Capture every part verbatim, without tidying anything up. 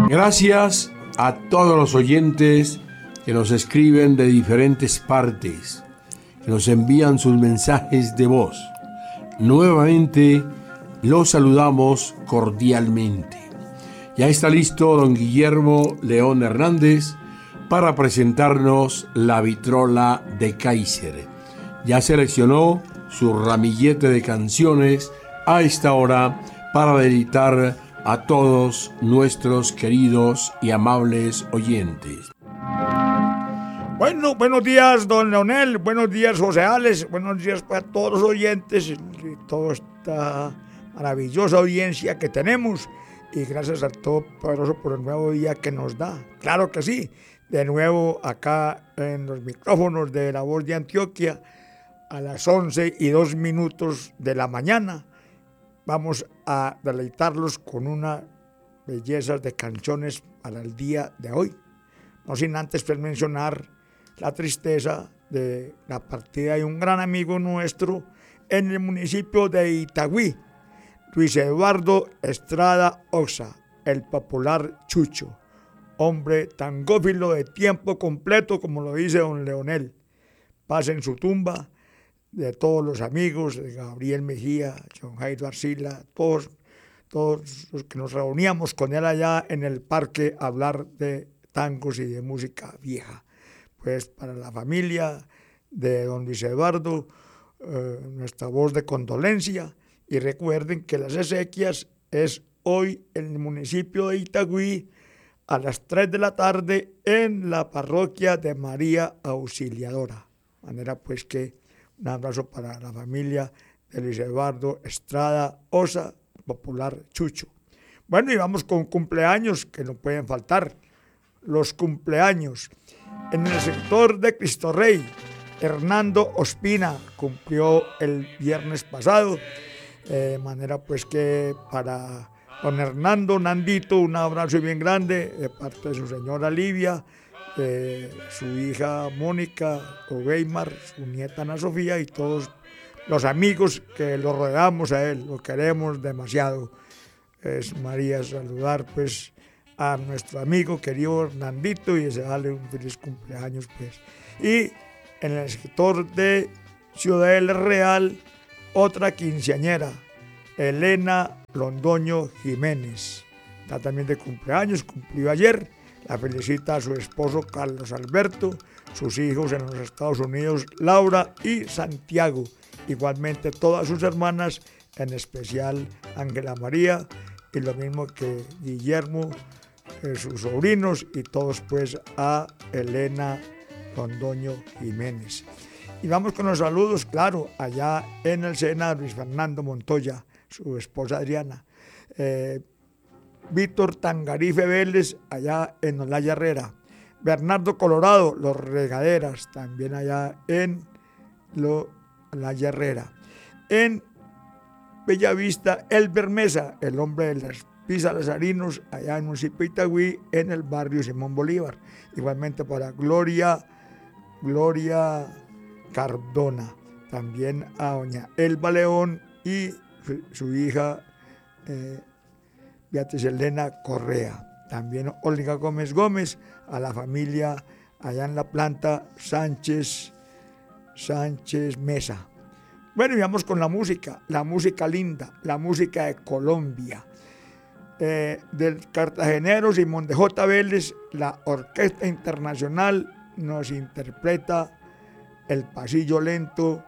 Gracias a todos los oyentes que nos escriben de diferentes partes, que nos envían sus mensajes de voz. Nuevamente los saludamos cordialmente. Ya está listo don Guillermo León Hernández para presentarnos la vitrola de Kaiser. Ya seleccionó su ramillete de canciones a esta hora para deleitar a todos nuestros queridos y amables oyentes. Bueno, buenos días, don Leonel, buenos días, José Alex, buenos días para todos los oyentes y toda esta maravillosa audiencia que tenemos. Y gracias al Todopoderoso por el nuevo día que nos da. Claro que sí, de nuevo acá en los micrófonos de La Voz de Antioquia a las once y dos minutos de la mañana. Vamos a deleitarlos con una belleza de canciones para el día de hoy. No sin antes pues mencionar la tristeza de la partida de un gran amigo nuestro en el municipio de Itagüí, Luis Eduardo Estrada Oxa, el popular Chucho, hombre tangófilo de tiempo completo, como lo dice don Leonel. Paz en su tumba de todos los amigos, de Gabriel Mejía, John Jairo Arcila, todos, todos los que nos reuníamos con él allá en el parque a hablar de tangos y de música vieja. Pues para la familia de don Luis Eduardo, eh, nuestra voz de condolencia. Y recuerden que las exequias es hoy en el municipio de Itagüí a las tres de la tarde en la parroquia de María Auxiliadora. De manera pues que un abrazo para la familia de Luis Eduardo Estrada Osa, popular Chucho. Bueno, y vamos con cumpleaños que no pueden faltar. Los cumpleaños. En el sector de Cristo Rey, Hernando Ospina cumplió el viernes pasado. De eh, manera pues que para don Hernando Nandito, un abrazo bien grande de parte de su señora Livia, de su hija Mónica Oveimar, su nieta Ana Sofía y todos los amigos que lo rodeamos a él, lo queremos demasiado. Es María saludar pues a nuestro amigo querido Hernandito y desearle un feliz cumpleaños pues. Y en el sector de Ciudadela Real, otra quinceañera, Elena Londoño Jiménez, está también de cumpleaños, cumplió ayer. La felicita a su esposo Carlos Alberto, sus hijos en los Estados Unidos, Laura y Santiago. Igualmente todas sus hermanas, en especial Ángela María, y lo mismo que Guillermo, eh, sus sobrinos, y todos pues a Elena Londoño Jiménez. Y vamos con los saludos, claro, allá en el Sena, Luis Fernando Montoya, su esposa Adriana. Eh, Víctor Tangarife Vélez, allá en Olaya Herrera. Bernardo Colorado, Los Regaderas, también allá en Lo, Olaya Herrera. En Bellavista, Elber Mesa, el hombre de las pizzas lazarinos, allá en el municipio de Itagüí, en el barrio Simón Bolívar. Igualmente para Gloria, Gloria Cardona. También a doña Elba León y su, su hija eh, Beatriz Elena Correa. También Olga Gómez Gómez, a la familia allá en la planta Sánchez, Sánchez Mesa. Bueno, y vamos con la música, la música linda, la música de Colombia. Eh, del cartagenero Simón de J. Vélez, la Orquesta Internacional nos interpreta El Pasillo Lento,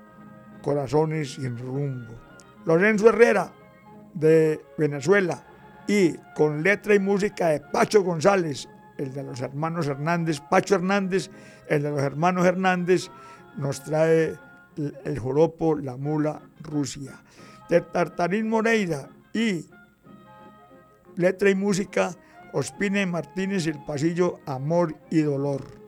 Corazones sin Rumbo. Lorenzo Herrera, de Venezuela, y con letra y música de Pacho González, el de los hermanos Hernández, Pacho Hernández, el de los hermanos Hernández, nos trae el, el joropo La Mula Rusia. De Tartarín Moreira y letra y música Ospina y Martínez, El Pasillo Amor y Dolor.